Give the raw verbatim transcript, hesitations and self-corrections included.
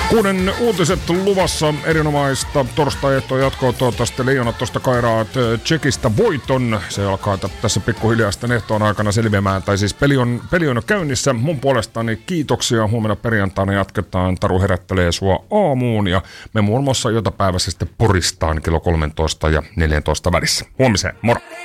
Kuuden uutiset luvassa, erinomaista torstai-ehtoa jatkoa, toivottavasti Leijonat tuosta kairaat Tsekistä voiton. Se alkaa tässä pikkuhiljaa sitten ehtoon aikana selviämään, tai siis peli on, peli on käynnissä. Mun puolestani kiitoksia, huomenna perjantaina jatketaan, Taru herättelee sua aamuun ja me muun muassa iltapäivässä sitten poristaan kello kolmetoista ja neljätoista välissä. Huomiseen, moro!